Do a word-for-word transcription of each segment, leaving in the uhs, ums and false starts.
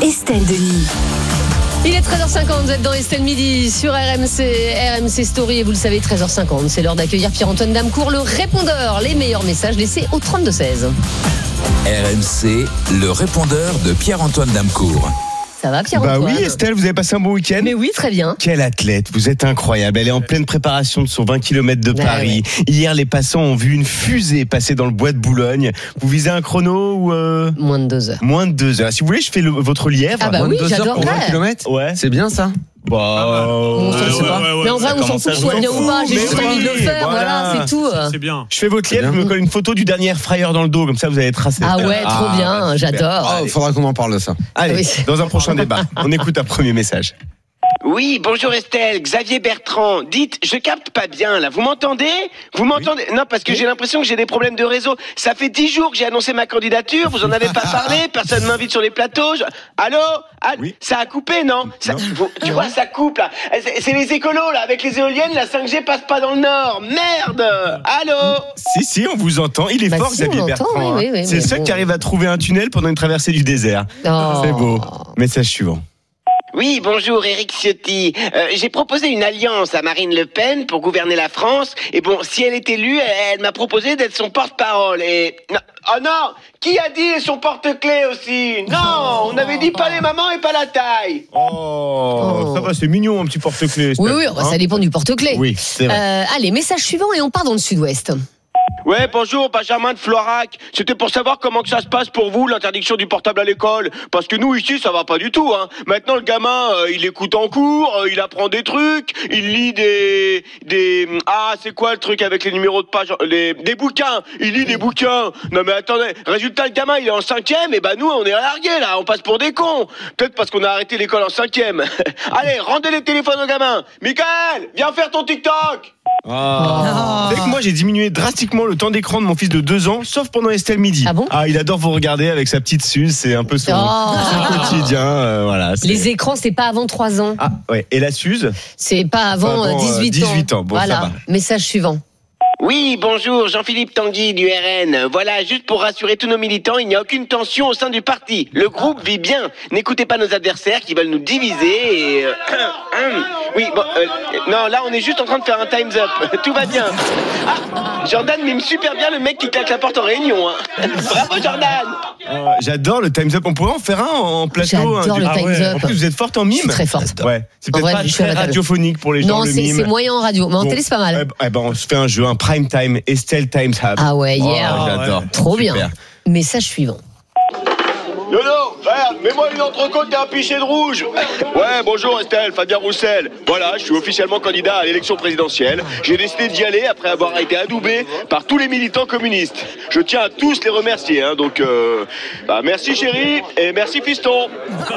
Estelle Denis. Il est treize heures cinquante, vous êtes dans Estelle Midi sur R M C, R M C Story et vous le savez, treize heures cinquante, c'est l'heure d'accueillir Pierre-Antoine Damecourt, le répondeur, les meilleurs messages laissés au trente-deux seize. R M C, le répondeur de Pierre-Antoine Damecourt. Ça va Pierre-Antoine? Bah oui Estelle, vous avez passé un bon week-end? Mais oui, très bien. Quelle athlète, vous êtes incroyable. Elle est en pleine préparation de son vingt kilomètres de Paris. Ouais, ouais. Hier, les passants ont vu une fusée passer dans le bois de Boulogne. Vous visez un chrono ou euh... Moins de deux heures. Moins de deux heures. Si vous voulez, je fais le, votre lièvre. Ah bah moins oui, de deux heures pour vingt kilomètres. Ouais. C'est bien ça. Bah, on s'en sait pas. Mais en vrai, on s'en fout, soit bien ou pas. J'ai juste envie de le faire, voilà, c'est tout. C'est bien. Je fais votre lièvre, je me colle une photo du dernier frayeur dans le dos, comme ça vous allez tracé. Ah ouais, trop ah, bien, bah, j'adore. Oh, faudra qu'on en parle de ça. Allez, oui. Dans un prochain débat, on écoute un premier message. Oui, bonjour Estelle, Xavier Bertrand. Dites, je capte pas bien là, vous m'entendez? Vous m'entendez? Oui. Non, parce que j'ai l'impression que j'ai des problèmes de réseau. Ça fait dix jours que j'ai annoncé ma candidature, vous en avez pas parlé, personne m'invite sur les plateaux. Je... Allô? Allô oui. Ça a coupé, non, ça... non. Vous... Tu vois, ça coupe là. C'est, c'est les écolos là, avec les éoliennes, la cinq G passe pas dans le Nord. Merde! Allô? Si, si, on vous entend. Il est bah fort, si, Xavier entend, Bertrand. Oui, oui, oui, c'est le seul bon. qui arrive à trouver un tunnel pendant une traversée du désert. Oh. C'est beau. Message suivant. Oui, bonjour, Éric Ciotti. Euh, j'ai proposé une alliance à Marine Le Pen pour gouverner la France. Et bon, si elle est élue, elle, elle m'a proposé d'être son porte-parole. Et... Non. Oh non! Qui a dit son porte-clés aussi? Non! On avait dit pas les mamans et pas la taille. Oh, oh. Ça va, c'est mignon, un petit porte-clés. Oui, oui, hein, ça dépend du porte-clés. Oui, c'est vrai. Euh, allez, message suivant et on part dans le sud-ouest. Ouais, bonjour, Benjamin de Florac. C'était pour savoir comment que ça se passe pour vous, l'interdiction du portable à l'école. Parce que nous, ici, ça va pas du tout, hein. Maintenant, le gamin, euh, il écoute en cours, euh, il apprend des trucs, il lit des... des... Ah, c'est quoi le truc avec les numéros de page? les... Des bouquins. Il lit des bouquins. Non, mais attendez. Résultat, le gamin, il est en cinquième, et bah nous, on est largués, là. On passe pour des cons. Peut-être parce qu'on a arrêté l'école en cinquième. Allez, rendez les téléphones aux gamins. Michael, viens faire ton TikTok. Oh. Vous savez que moi j'ai diminué drastiquement le temps d'écran de mon fils de deux ans, sauf pendant Estelle Midi. Ah bon? Ah, il adore vous regarder avec sa petite Suze, c'est un peu son, oh. son quotidien. Euh, voilà, c'est... Les écrans, c'est pas avant trois ans. Ah ouais, et la Suze? C'est pas avant, avant dix-huit, dix-huit ans. Bon, voilà, ça va. Message suivant. Oui, bonjour, Jean-Philippe Tanguy du R N. Voilà, juste pour rassurer tous nos militants, il n'y a aucune tension au sein du parti. Le groupe vit bien. N'écoutez pas nos adversaires qui veulent nous diviser et... Euh, oui, bon, euh, non, là on est juste en train de faire un time's up. Tout va bien. Ah, Jordan mime super bien le mec qui claque la porte en réunion. Hein. Bravo Jordan. Oh, j'adore le time's up. On pourrait en faire un en plateau. J'adore hein, le ah, time's ouais. up. En plus, vous êtes forte en mime. Je suis très forte. Ouais. C'est peut-être en vrai, pas je suis très radiophonique pour les gens. Non, le c'est, mime. c'est moyen en radio, mais en bon. Télé c'est pas mal. Eh ben, on se fait un jeu, un prime time, Estelle Time's Up. Ah ouais, yeah. Oh, j'adore. Ouais. Trop Super. bien. Message suivant. Non, non, regarde, mets-moi une entrecôte et un pichet de rouge. Ouais, bonjour Estelle, Fabien Roussel. Voilà, je suis officiellement candidat à l'élection présidentielle. J'ai décidé d'y aller après avoir été adoubé par tous les militants communistes. Je tiens à tous les remercier, hein, donc euh, bah, merci chérie et merci fiston.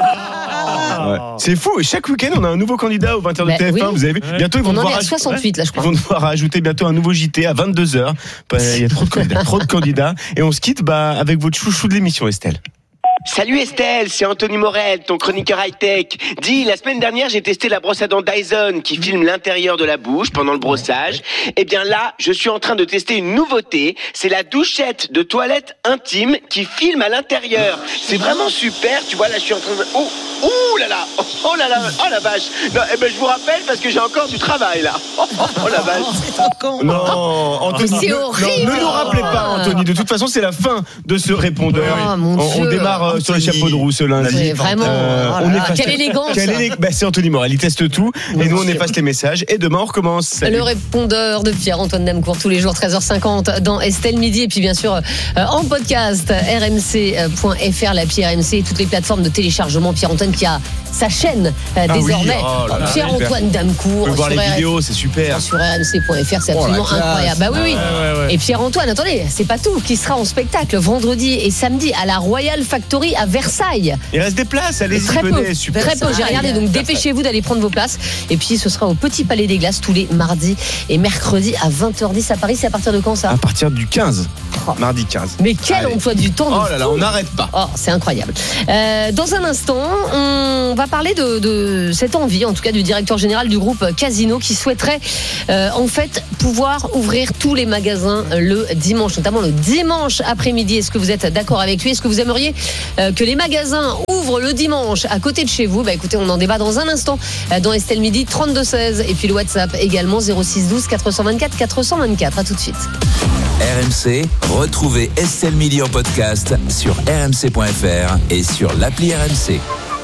Ouais. C'est fou, chaque week-end on a un nouveau candidat au vingt heures de bah, T F un, oui. Vous avez vu? Bientôt ils vont on devoir en est à soixante-huit là je crois. Ils vont devoir rajouter bientôt un nouveau J T à vingt-deux heures. Il y a trop de candidats, trop de candidats. Et on se quitte bah, avec votre chouchou de l'émission Estelle. Salut Estelle, c'est Anthony Morel, ton chroniqueur high-tech. Dis, la semaine dernière, j'ai testé la brosse à dents Dyson qui filme l'intérieur de la bouche pendant le brossage. Eh bien là, je suis en train de tester une nouveauté. C'est la douchette de toilette intime qui filme à l'intérieur. C'est vraiment super. Tu vois, là, je suis en train de... Oh, oh là là, oh, oh là là, oh la vache. Non, eh ben, je vous rappelle parce que j'ai encore du travail là. Oh, oh, oh la vache. Non, Anthony, c'est ne, horrible. non, ne nous rappelez pas, Anthony. De toute façon, c'est la fin de ce répondeur. Oh, mon on, on Dieu. démarre euh, sur les chapeaux de roue ce lundi. Oui, vraiment. Euh, Oh on là efface quelle élégance. Quelle élé... bah, c'est Anthony Morel, il teste tout. Mon et nous, on Dieu. efface les messages. Et demain, on recommence. Salut. Le répondeur de Pierre-Antoine Damecourt tous les jours treize heures cinquante dans Estelle Midi et puis bien sûr euh, en podcast r m c point f r, l'appli R M C et toutes les plateformes de téléchargement. Pierre-Antoine qui a sa chaîne euh, Ah désormais. Oui. Oh là là, Pierre-Antoine Damecourt. On peut voir sur les R- vidéos, c'est super. Sur r m c point f r, c'est absolument Oh, la classe. incroyable. Bah oui, oui. Ouais, ouais, ouais. Et Pierre-Antoine, attendez, c'est pas tout, qui sera en spectacle vendredi et samedi à la Royal Factory à Versailles. Il reste des places, allez-y, Très peu, venez. Super. très peu, j'ai regardé, donc dépêchez-vous d'aller prendre vos places. Et puis ce sera au Petit Palais des Glaces tous les mardis et mercredis à vingt heures dix à Paris. C'est à partir de quand ça? À partir du quinze, Oh. mardi quinze. Mais quel Allez. emploi du temps de Oh là là, fou. on n'arrête pas. Oh, c'est incroyable. Euh, dans un instant, on va parler de, de cette envie, en tout cas du directeur général du groupe Casino, qui souhaiterait euh, en fait pouvoir ouvrir tous les magasins le dimanche, notamment le dimanche après-midi. Est-ce que vous êtes d'accord avec lui? Est-ce que vous aimeriez euh, que les magasins ouvrent le dimanche à côté de chez vous? Bah écoutez, on en débat dans un instant euh, dans Estelle Midi, trente-deux seize, et puis le WhatsApp également zéro six douze quatre cent vingt-quatre quatre cent vingt-quatre. À tout de suite. R M C, retrouvez Estelle Midi en podcast sur r m c point f r et sur l'appli R M C.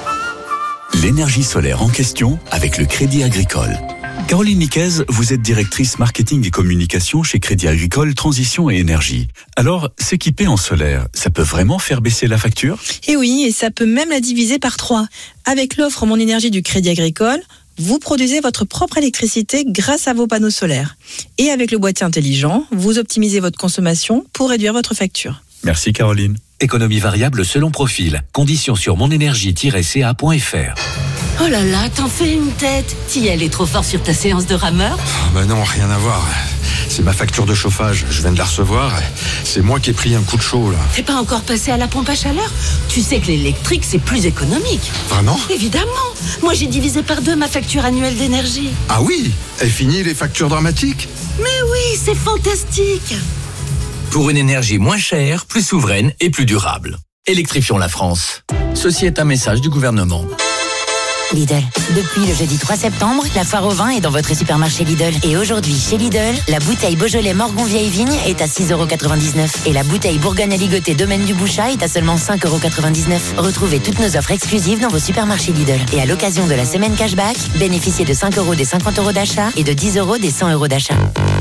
L'énergie solaire en question avec le Crédit Agricole. Caroline Niquez, vous êtes directrice marketing et communication chez Crédit Agricole Transition et Énergie. Alors, s'équiper en solaire, ça peut vraiment faire baisser la facture? Et oui, et ça peut même la diviser par trois. Avec l'offre Mon Énergie du Crédit Agricole, vous produisez votre propre électricité grâce à vos panneaux solaires. Et avec le boîtier intelligent, vous optimisez votre consommation pour réduire votre facture. Merci Caroline. Économie variable selon profil. Conditions sur monénergie tiret c a point f r. Oh là là, t'en fais une tête. T'y allais trop fort sur ta séance de rameur? Oh bah non, rien à voir. C'est ma facture de chauffage, je viens de la recevoir. C'est moi qui ai pris un coup de chaud là. T'es pas encore passé à la pompe à chaleur? Tu sais que l'électrique c'est plus économique. Vraiment? Évidemment. Moi j'ai divisé par deux ma facture annuelle d'énergie. Ah oui? Et fini les factures dramatiques? Mais oui, c'est fantastique. Pour une énergie moins chère, plus souveraine et plus durable. Électrifions la France. Ceci est un message du gouvernement. Lidl. Depuis le jeudi trois septembre, la foire au vin est dans votre supermarché Lidl. Et aujourd'hui, chez Lidl, la bouteille Beaujolais Morgon Vieille Vigne est à six euros quatre-vingt-dix-neuf. Et la bouteille Bourgogne Aligoté Domaine du Bouchat est à seulement cinq euros quatre-vingt-dix-neuf. Retrouvez toutes nos offres exclusives dans vos supermarchés Lidl. Et à l'occasion de la semaine cashback, bénéficiez de cinq euros des cinquante euros d'achat et de dix euros des cent euros d'achat.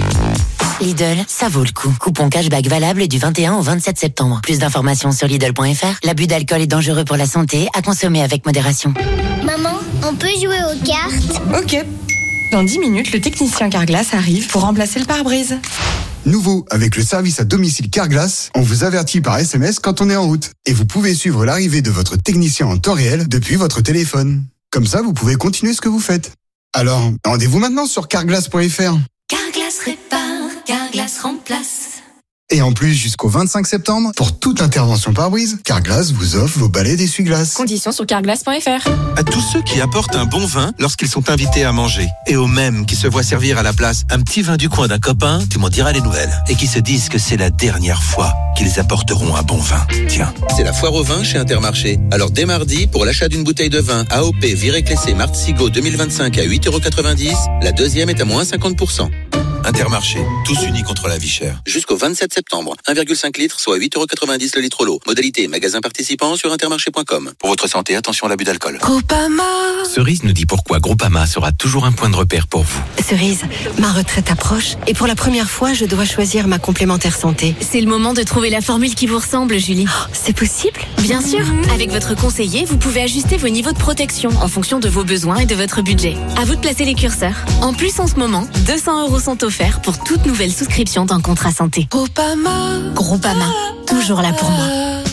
Lidl, ça vaut le coup. Coupon cashback valable du vingt et un au vingt-sept septembre. Plus d'informations sur Lidl point f r. L'abus d'alcool est dangereux pour la santé, à consommer avec modération. Maman, on peut jouer aux cartes? Ok. Dans dix minutes, le technicien Carglass arrive pour remplacer le pare-brise. Nouveau, avec le service à domicile Carglass, on vous avertit par S M S quand on est en route. Et vous pouvez suivre l'arrivée de votre technicien en temps réel depuis votre téléphone. Comme ça, vous pouvez continuer ce que vous faites. Alors, rendez-vous maintenant sur carglass point f r. Carglass répare, Carglass remplace. Et en plus, jusqu'au vingt-cinq septembre, pour toute intervention pare-brise, Carglass vous offre vos balais d'essuie-glace. Conditions sur carglass point f r. À tous ceux qui apportent un bon vin lorsqu'ils sont invités à manger, et aux mêmes qui se voient servir à la place un petit vin du coin d'un copain, tu m'en diras les nouvelles, et qui se disent que c'est la dernière fois qu'ils apporteront un bon vin. Tiens, c'est la foire au vin chez Intermarché. Alors dès mardi, pour l'achat d'une bouteille de vin A O P Viré-Clessé Martzigo deux mille vingt-cinq à huit euros quatre-vingt-dix, la deuxième est à moins cinquante pour cent. Intermarché, tous unis contre la vie chère. Jusqu'au vingt-sept septembre, un virgule cinq litres, soit huit euros quatre-vingt-dix le litre l'eau. Modalité magasin participant sur intermarché point com. Pour votre santé, attention à l'abus d'alcool. Groupama. Cerise nous dit pourquoi Groupama sera toujours un point de repère pour vous. Cerise, ma retraite approche et pour la première fois, je dois choisir ma complémentaire santé. C'est le moment de trouver la formule qui vous ressemble, Julie. Oh, c'est possible? Bien sûr. Avec votre conseiller, vous pouvez ajuster vos niveaux de protection en fonction de vos besoins et de votre budget. À vous de placer les curseurs. En plus, en ce moment, deux cents euros sont offerts pour toute nouvelle souscription d'un contrat santé. Groupama. Groupama, toujours là pour moi.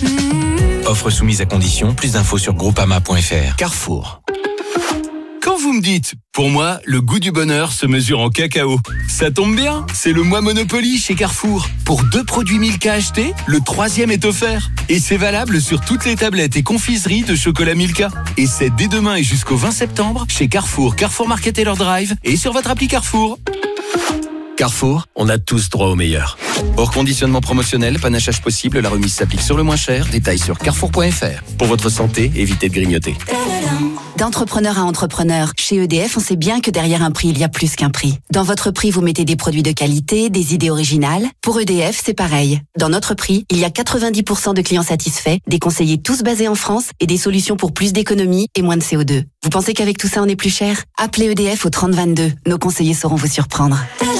Offre soumise à condition, plus d'infos sur groupama point f r. Carrefour. Quand vous me dites, pour moi, le goût du bonheur se mesure en cacao. Ça tombe bien, c'est le mois Monopoly chez Carrefour. Pour deux produits Milka achetés, le troisième est offert. Et c'est valable sur toutes les tablettes et confiseries de chocolat Milka. Et c'est dès demain et jusqu'au vingt septembre chez Carrefour, Carrefour Market et leur Drive et sur votre appli Carrefour. Carrefour, on a tous droit au meilleur. Hors conditionnement promotionnel, panachage possible, la remise s'applique sur le moins cher. Détails sur carrefour point f r. Pour votre santé, évitez de grignoter. D'entrepreneur à entrepreneur, chez E D F, on sait bien que derrière un prix, il y a plus qu'un prix. Dans votre prix, vous mettez des produits de qualité, des idées originales. Pour E D F, c'est pareil. Dans notre prix, il y a quatre-vingt-dix pour cent de clients satisfaits, des conseillers tous basés en France et des solutions pour plus d'économie et moins de C O deux. Vous pensez qu'avec tout ça, on est plus cher? Appelez E D F au trente vingt-deux. Nos conseillers sauront vous surprendre.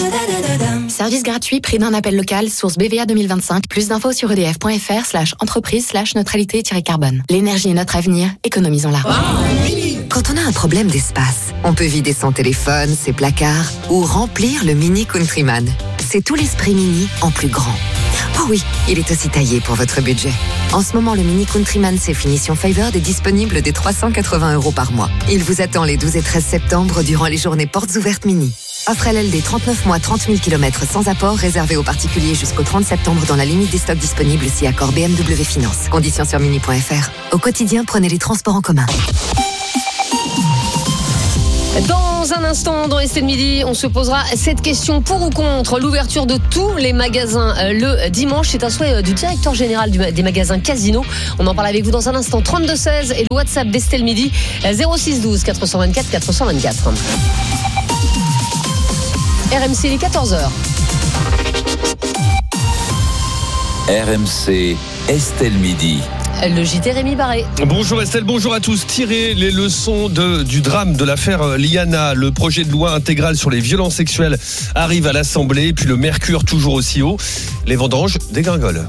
Service gratuit, prix d'un appel local, source B V A deux mille vingt-cinq. Plus d'infos sur edf point f r slash entreprise slash neutralité-carbone. L'énergie est notre avenir, économisons-la. Quand on a un problème d'espace, on peut vider son téléphone, ses placards ou remplir le Mini Countryman. C'est tout l'esprit Mini en plus grand. Oh oui, il est aussi taillé pour votre budget. En ce moment, le Mini Countryman C Finition Favored est disponible dès trois cent quatre-vingts euros par mois. Il vous attend les douze et treize septembre durant les journées portes ouvertes Mini. Offre L L D trente-neuf mois, trente mille kilomètres sans apport, réservé aux particuliers jusqu'au trente septembre dans la limite des stocks disponibles si accord B M W Finance. Conditions sur mini point f r. Au quotidien, prenez les transports en commun. Dans un instant, dans Estelle Midi, on se posera cette question pour ou contre l'ouverture de tous les magasins le dimanche. C'est un souhait du directeur général des magasins Casino. On en parle avec vous dans un instant. trente-deux seize et le WhatsApp d'Estelle Midi zéro six douze quatre cent vingt-quatre quatre cent vingt-quatre. R M C, les quatorze heures. R M C, Estelle Midi. Le J T Rémi Barré. Bonjour Estelle, bonjour à tous. Tirez les leçons de, du drame de l'affaire Liana. Le projet de loi intégral sur les violences sexuelles arrive à l'Assemblée. Puis le mercure toujours aussi haut. Les vendanges dégringolent.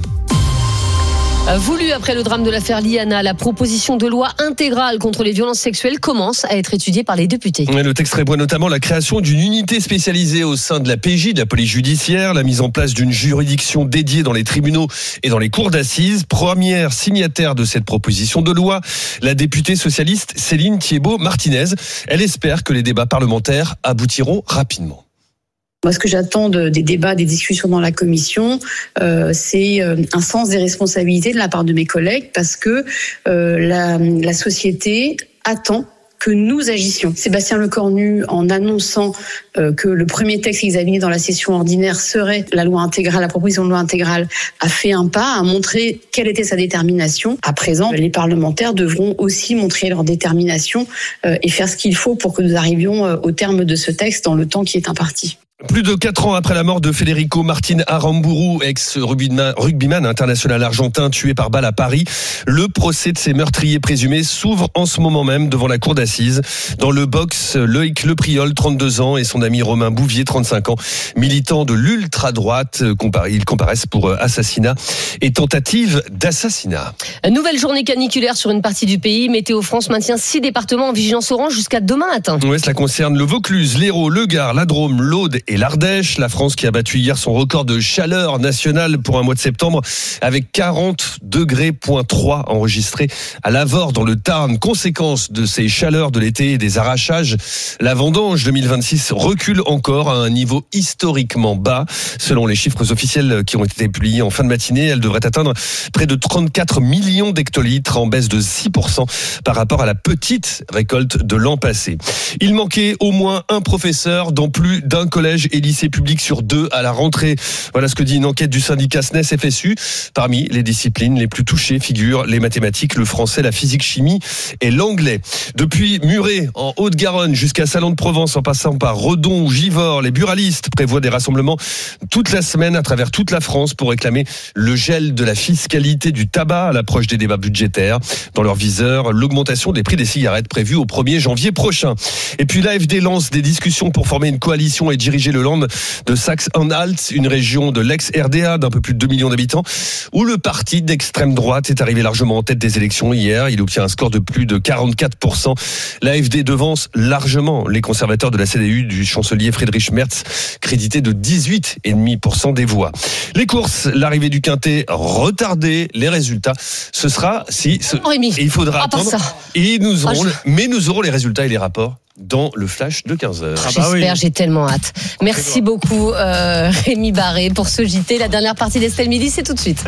Voulu après le drame de l'affaire Liana, la proposition de loi intégrale contre les violences sexuelles commence à être étudiée par les députés. Le texte prévoit notamment la création d'une unité spécialisée au sein de la P J, de la police judiciaire, la mise en place d'une juridiction dédiée dans les tribunaux et dans les cours d'assises. Première signataire de cette proposition de loi, la députée socialiste Céline Thiébaut-Martinez. Elle espère que les débats parlementaires aboutiront rapidement. Moi, ce que j'attends de, des débats, des discussions dans la commission, euh, c'est euh, un sens des responsabilités de la part de mes collègues, parce que euh, la, la société attend que nous agissions. Sébastien Lecornu, en annonçant euh, que le premier texte examiné dans la session ordinaire serait la loi intégrale, la proposition de loi intégrale, a fait un pas, a montré quelle était sa détermination. À présent, les parlementaires devront aussi montrer leur détermination euh, et faire ce qu'il faut pour que nous arrivions euh, au terme de ce texte dans le temps qui est imparti. Plus de quatre ans après la mort de Federico Martin Aramburu, ex-rugbyman international argentin tué par balle à Paris, le procès de ces meurtriers présumés s'ouvre en ce moment même devant la cour d'assises. Dans le box, Loïc Lepriol, trente-deux ans, et son ami Romain Bouvier, trente-cinq ans, militants de l'ultra-droite. Ils comparaissent pour assassinat et tentative d'assassinat. Nouvelle journée caniculaire sur une partie du pays. Météo France maintient six départements en vigilance orange jusqu'à demain matin. Oui, cela concerne le Vaucluse, l'Hérault, le Gard, la Drôme, l'Aude et l'Ardèche. La France qui a battu hier son record de chaleur nationale pour un mois de septembre avec quarante degrés point trois enregistrés à Lavore dans le Tarn. Conséquence de ces chaleurs de l'été et des arrachages, la vendange deux mille vingt-six recule encore à un niveau historiquement bas. Selon les chiffres officiels qui ont été publiés en fin de matinée, elle devrait atteindre près de trente-quatre millions d'hectolitres, en baisse de six pour cent par rapport à la petite récolte de l'an passé. Il manquait au moins un professeur dans plus d'un collège et lycée public sur deux à la rentrée. Voilà ce que dit une enquête du syndicat S N E S F S U. Parmi les disciplines les plus touchées figurent les mathématiques, le français, la physique-chimie et l'anglais. Depuis Muret, en Haute-Garonne, jusqu'à Salon de Provence, en passant par Redon ou Givors, les buralistes prévoient des rassemblements toute la semaine à travers toute la France pour réclamer le gel de la fiscalité du tabac à l'approche des débats budgétaires. Dans leur viseur, l'augmentation des prix des cigarettes prévue au premier janvier prochain. Et puis l'A F D lance des discussions pour former une coalition et diriger le land de Saxe-Anhalt, une région de l'ex-R D A d'un peu plus de deux millions d'habitants, où le parti d'extrême droite est arrivé largement en tête des élections hier. Il obtient un score de plus de quarante-quatre pour cent. L'A F D devance largement les conservateurs de la C D U du chancelier Friedrich Merz, crédité de dix-huit virgule cinq pour cent des voix. Les courses, l'arrivée du Quintet retardée, les résultats, ce sera si ce, oh, Rémi, et il faudra attendre. Ça. Et nous aurons, oh, je... mais nous aurons les résultats et les rapports dans le flash de quinze heures. Ah bah J'espère, oui. J'ai tellement hâte. Merci beaucoup euh, Rémi Barré pour ce J T. La dernière partie d'Estelle Midi, c'est tout de suite.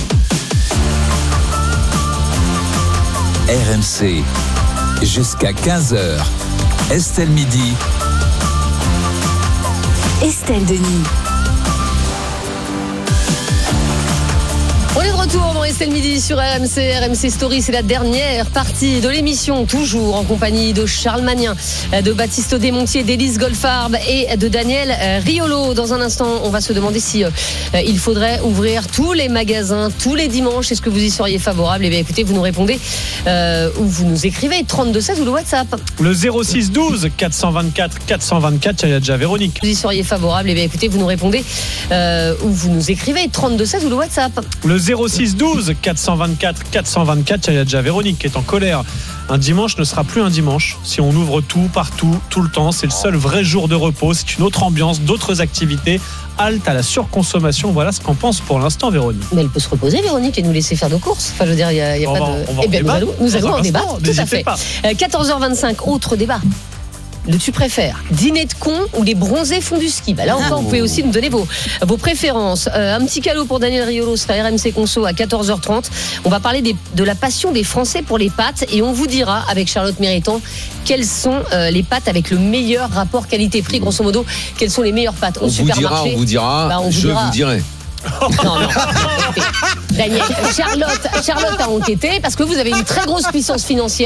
R M C, jusqu'à quinze heures. Estelle Midi. Estelle Denis. On est de retour dans Estelle Midi sur R M C, R M C Story. C'est la dernière partie de l'émission, toujours en compagnie de Charles Magnin, de Baptiste Desmontiers, d'Élise Goldfarb et de Daniel Riolo. Dans un instant, on va se demander si euh, il faudrait ouvrir tous les magasins tous les dimanches. Est-ce que vous y seriez favorable? Eh bien, écoutez, vous nous répondez euh, ou vous nous écrivez trente-deux seize ou le WhatsApp. Le zéro six douze quatre cent vingt-quatre quatre cent vingt-quatre, il y a déjà Véronique. Vous y seriez favorable? Eh bien, écoutez, vous nous répondez euh, ou vous nous écrivez trente-deux seize ou le WhatsApp. Le zéro six douze quatre cent vingt-quatre quatre cent vingt-quatre, il y a déjà Véronique qui est en colère. Un dimanche ne sera plus un dimanche si on ouvre tout, partout, tout le temps. C'est le seul vrai jour de repos. C'est une autre ambiance, d'autres activités. Halte à la surconsommation. Voilà ce qu'on pense pour l'instant, Véronique. Mais elle peut se reposer, Véronique, et nous laisser faire nos courses. Enfin, je veux dire, il n'y a, y a on pas va, de. On va eh bien, nous allons, nous allons en débattre. Tout à fait. Pas. quatorze heures vingt-cinq, autre débat. le tu préfères, dîner de con ou les bronzés font du ski. Bah là encore, vous pouvez aussi nous donner vos, vos préférences. Euh, un petit cadeau pour Daniel Riolo sera R M C Conso à quatorze heures trente. On va parler des, de la passion des Français pour les pâtes et on vous dira avec Charlotte Méritant quelles sont euh, les pâtes avec le meilleur rapport qualité-prix. Grosso modo, quelles sont les meilleures pâtes au on vous dira, on vous dira, bah, on vous je dira. vous dirai. Non, non. Daniel, Charlotte, Charlotte a enquêté parce que vous avez une très grosse puissance financière.